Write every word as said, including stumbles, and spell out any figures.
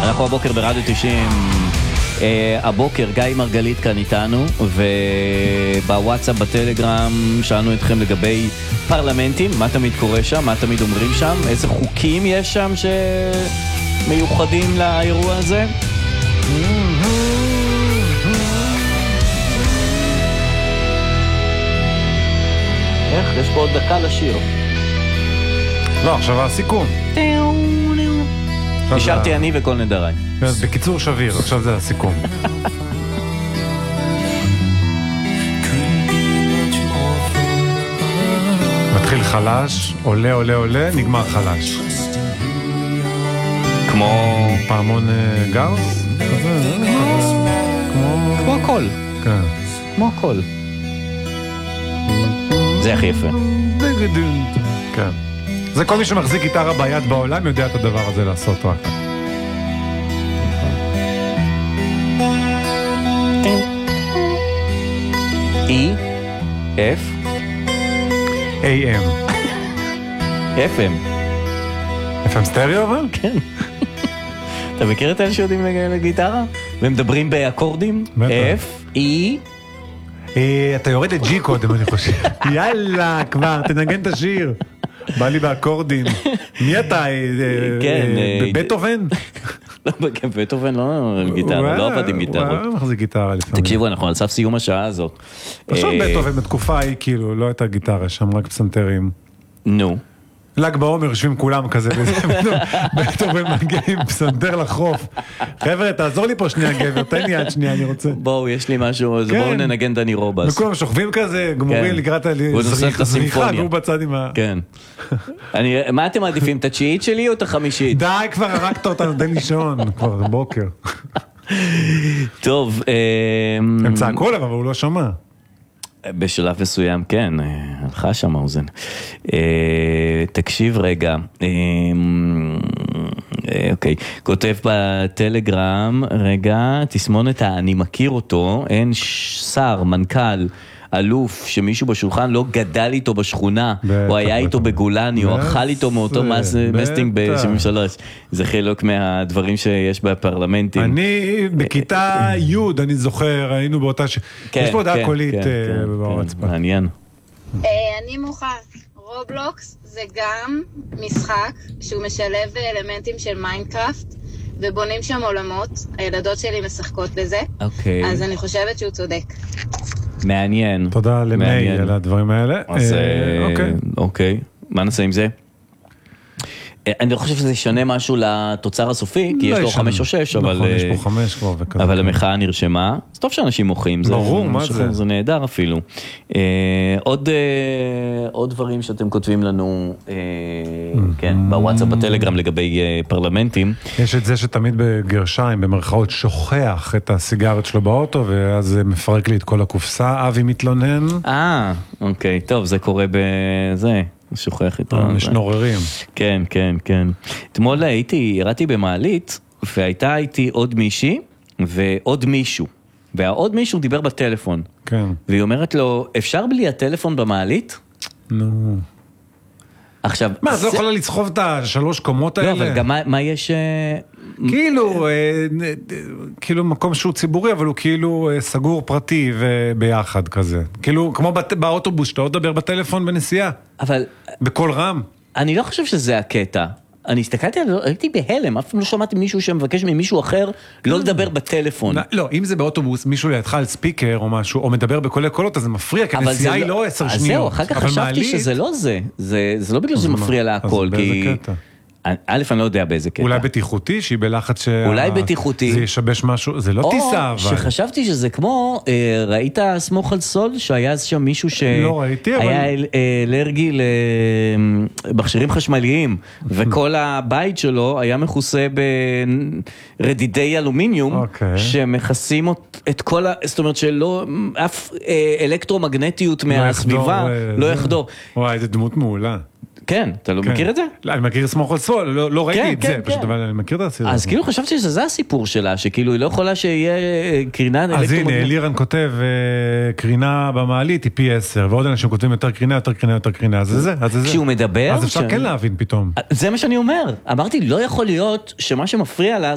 אנחנו הבוקר ברדיו תשעים, הבוקר גיא מרגלית כאן איתנו, ובוואטסאפ, בטלגרם, שאלנו אתכם לגבי פרלמנטים, מה תמיד קורה שם, מה תמיד אומרים שם, איזה חוקים יש שם שמיוחדים לאירוע הזה. איך? יש פה עוד דקה לשיר. לא, עכשיו הסיכום. נשארתי אני וכל נדריי. בקיצור שביר, עכשיו זה הסיכום. מתחיל חלש, עולה עולה עולה, נגמר חלש. כמו פעמון גאוס? כמו הכל. כן. כמו הכל. זה הכי יפה. כן. זה כל מי שמחזיק גיטרה ביד בעולם יודע את הדבר הזה לעשות רק. E, F, איי אם. F M. F M סטריאו אבל? כן. אתה מכיר את אלה שיודעים לגיטרה? ומדברים באקורדים? F, E. אתה יורד את G קודם אני חושב. יאללה כבר, תנגן את השיר. בא לי באקורדים. מי אתה? בטהובן? בטהובן לא גיטרה, לא עבד עם גיטרות. הוא מחזיק גיטרה לפעמים. תקשיבו, אנחנו על סף סיום השעה הזאת. פשוט בטהובן בתקופה היא כאילו, לא הייתה גיטרה, שם רק פסנתרים. נו. לג בעומר יושבים כולם כזה, בטהובן מגיעים פסנתר לחוף. חבר'ה, תעזור לי פה שנייה גבר, תן לי יד שנייה, אני רוצה. בואו, יש לי משהו, אז בואו ננגן דני רובס. וכולם שוכבים כזה, גמורים לקראת זריחה, והוא בצד עם ה... כן. מה אתם מעדיפים, את התשיעית שלי או את החמישית? די, כבר הרגת אותנו, תן לישון, כבר בוקר. טוב. הם צעקו עליו, אבל הוא לא שמע. בשלב מסוים, כן, הלכה שם האוזן. תקשיב רגע, אוקיי, כותב בטלגרם, רגע, תסמונת, אני מכיר אותו, אין שר, מנכ"ל, אלוף, שמישהו בשולחן לא גדל איתו בשכונה, או היה איתו בגולני, או אכל איתו מאותו מסטינג ב-שבעים ושלוש. זה חלק מהדברים שיש בפרלמנטים. אני בכיתה י' אני זוכר, היינו באותה ש... יש פה הודעה קולית בוואטסאפ. מעניין. אני מוכן. רובלוקס זה גם משחק שהוא משלב אלמנטים של מיינקראפט, ובונים שם עולמות, הילדות שלי משחקות בזה, אז אני חושבת שהוא צודק. מעניין. תודה למי על הדברים האלה. אז אוקיי, מה נעשה עם זה? אני לא חושב שזה ישנה משהו לתוצר הסופי, כי יש לו חמש או שש, אבל המחאה נרשמה. זה טוב שאנשים מוחים, זה נהדר אפילו. עוד דברים שאתם כותבים לנו בוואטסאפ, בטלגרם לגבי פרלמנטים. יש את זה שתמיד בגרשיים, במרכאות, שוכח את הסיגרת שלו באוטו, ואז מפרק לי את כל הקופסה, אבי מתלונן. אה, אוקיי, טוב, זה קורה בזה. שוכח את ה... משנוררים. כן, כן, כן. אתמול הייתי, ירדתי במעלית, והייתה איתי עוד מישהי, ועוד מישהו. והעוד מישהו דיבר בטלפון. כן. והיא אומרת לו, אפשר בלי הטלפון במעלית? נו. עכשיו... מה, את לא יכולה לסחוב את השלוש קומות האלה? לא, אבל גם מה יש... כאילו, כאילו מקום שהוא ציבורי, אבל הוא כאילו סגור פרטי וביחד כזה. כאילו, כמו באוטובוס, שאתה עוד דבר בטלפון בנסיעה. אבל... בכל רם. אני לא חושב שזה הקטע. אני הסתכלתי, הייתי בהלם, אף פעם לא שמעתי מישהו שמבקש ממישהו אחר לא לדבר בטלפון. לא, אם זה באוטובוס, מישהו לידך על ספיקר או משהו, או מדבר בקולי קולות, אז זה מפריע, כי הנסיעה היא לא עשר שניות. אז זהו, אחר כך חשבתי שזה לא זה. זה לא בגלל שזה מפריע להכל, כי... א', אני לא יודע באיזה קטע. אולי בטיחותי, שהיא בלחץ אולי בטיחותי. זה ישבש משהו, זה לא טיסה, אבל... או שחשבתי שזה כמו, ראית סמוך על סול, שהיה שם מישהו שהיה אלרגי למכשירים חשמליים, וכל הבית שלו היה מכוסה ברדידי אלומיניום, שמכסים את כל ה... זאת אומרת שלא, אף אלקטרומגנטיות מהסביבה לא יחדור. וואי, זו דמות מעולה. כן, אתה לא מכיר את זה? לא, אני מכיר סמוך על סול, לא ראיתי את זה, פשוט, אבל אני מכיר את הסיפור. אז כאילו חשבתי שזה הסיפור שלה, שכאילו היא לא יכולה שיהיה קרינה אלקטרומגנטית. אז הנה, לירן כותב, קרינה במעלית היא פי עשר, ועוד אנשים כותבים יותר קרינה, יותר קרינה, יותר קרינה, אז זה זה, אז זה זה. כשהוא מדבר... אז אפשר כן להבין פתאום. זה מה שאני אומר. אמרתי, לא יכול להיות שמה שמפריע לה